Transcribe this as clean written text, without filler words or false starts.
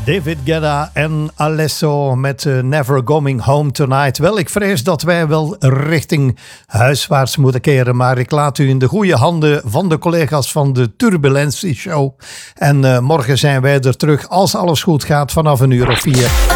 David Guetta en Alesso met Never Going Home Tonight. Wel, ik vrees dat wij wel richting huiswaarts moeten keren, maar ik laat u in de goede handen van de collega's van de Turbulentie Show. En morgen zijn wij er terug als alles goed gaat vanaf 1:04.